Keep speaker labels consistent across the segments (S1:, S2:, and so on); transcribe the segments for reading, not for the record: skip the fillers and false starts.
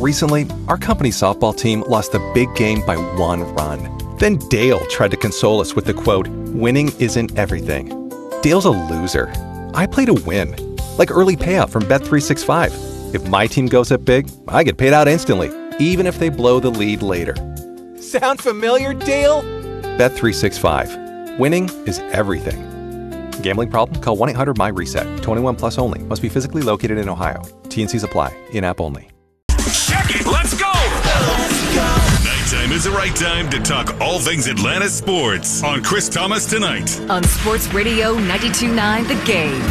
S1: Recently, our company softball team lost a big game by 1 run. Then Dale tried to console us with the quote, "Winning isn't everything." Dale's a loser. I play to win. Like early payout from Bet365. If my team goes up big, I get paid out instantly, even if they blow the lead later. Sound familiar, Dale? Bet365. Winning is everything. Gambling problem? Call 1-800-MY-RESET. 21 plus only. Must be physically located in Ohio. T&Cs apply. In-app only.
S2: Check it. Let's go. Nighttime is the right time to talk all things Atlanta sports on Chris Thomas Tonight.
S3: On Sports Radio 92.9 The Game.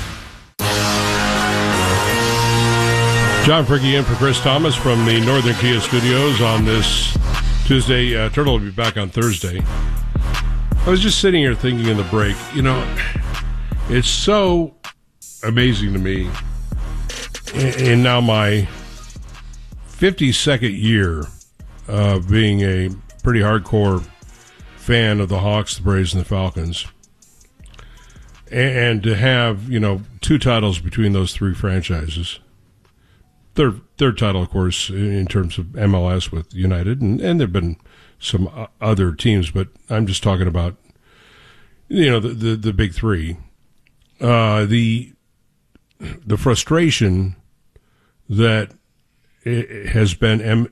S4: John Fricke in for Chris Thomas from the Northern Kia Studios on this Tuesday. Turtle will be back on Thursday. I was just sitting here thinking in the break, it's so amazing to me in now my 52nd year of being a pretty hardcore fan of the Hawks, the Braves, and the Falcons, and to have, 2 titles between those 3 franchises. Third title, of course, in terms of MLS with United, and there have been some other teams, but I'm just talking about, the big 3. The frustration that it has been,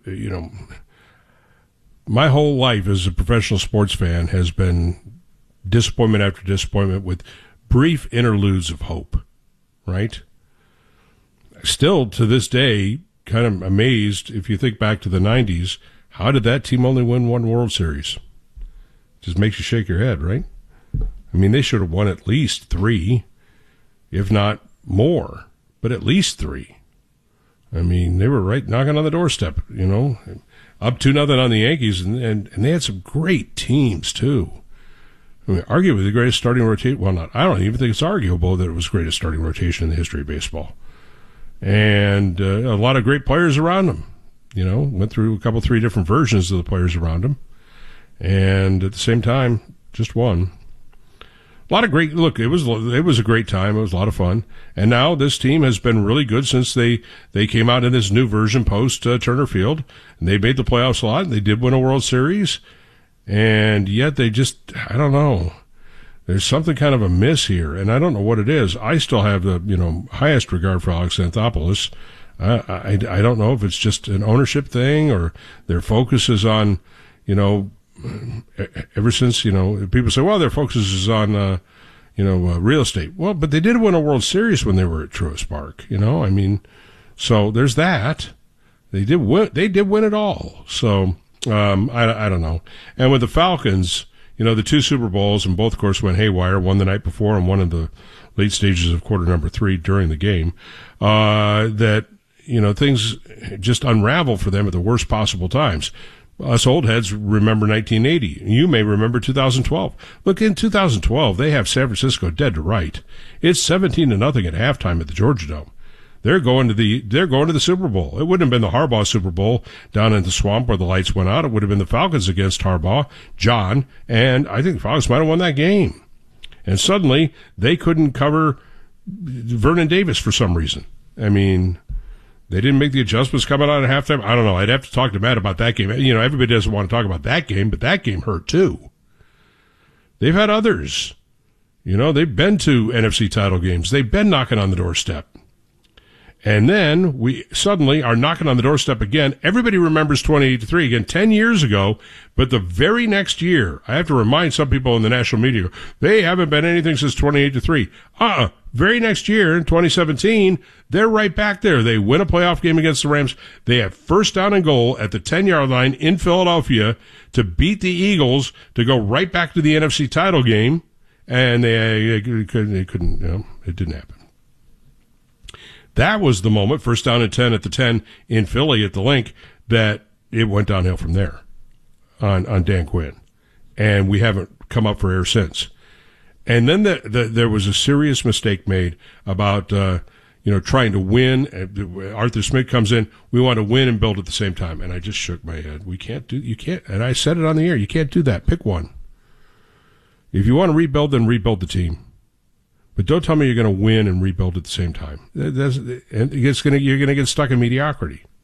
S4: my whole life as a professional sports fan has been disappointment after disappointment with brief interludes of hope, right? Still, to this day, kind of amazed, if you think back to the 90s, how did that team only win 1 World Series? Just makes you shake your head, right? I mean, they should have won at least 3, if not more, but at least 3. I mean, they were right knocking on the doorstep, up 2-0 on the Yankees, and they had some great teams, too. I mean, arguably the greatest starting rotation. Well, I don't even think it's arguable that it was the greatest starting rotation in the history of baseball. And a lot of great players around him. Went through 3 different versions of the players around him. And at the same time, just one. A lot of great, look, it was a great time. It was a lot of fun. And now this team has been really good since they came out in this new version post Turner Field. And they made the playoffs a lot. And they did win a World Series. And yet they just, I don't know. There's something kind of amiss here, and I don't know what it is. I still have the, highest regard for Alex Anthopoulos. I don't know if it's just an ownership thing or their focus is on, ever since, people say, well, their focus is on, real estate. Well, but they did win a World Series when they were at Truist Park, so there's that. They did win it all. So, I don't know. And with the Falcons, the 2 Super Bowls, and both, of course, went haywire, one the night before and one in the late stages of quarter number 3 during the game, that, things just unravel for them at the worst possible times. Us old heads remember 1980. You may remember 2012. Look, in 2012, they have San Francisco dead to right. It's 17-0 at halftime at the Georgia Dome. They're going to the Super Bowl. It wouldn't have been the Harbaugh Super Bowl down in the swamp where the lights went out. It would have been the Falcons against Harbaugh, John, and I think the Falcons might have won that game. And suddenly they couldn't cover Vernon Davis for some reason. I mean, they didn't make the adjustments coming out at halftime. I don't know. I'd have to talk to Matt about that game. Everybody doesn't want to talk about that game, but that game hurt too. They've had others. They've been to NFC title games. They've been knocking on the doorstep. And then we suddenly are knocking on the doorstep again. Everybody remembers 28-3 again 10 years ago, but the very next year, I have to remind some people in the national media, they haven't been anything since 28-3. Very next year in 2017, they're right back there. They win a playoff game against the Rams. They have first down and goal at the 10-yard line in Philadelphia to beat the Eagles to go right back to the NFC title game, and they couldn't, it didn't happen. That was the moment, first down and 10 at the 10 in Philly at the Link, that it went downhill from there on Dan Quinn. And we haven't come up for air since. And then there was a serious mistake made about, trying to win. Arthur Smith comes in, we want to win and build at the same time. And I just shook my head. You can't, and I said it on the air, you can't do that. Pick one. If you want to rebuild, then rebuild the team. But don't tell me you're going to win and rebuild at the same time. You're going to get stuck in mediocrity.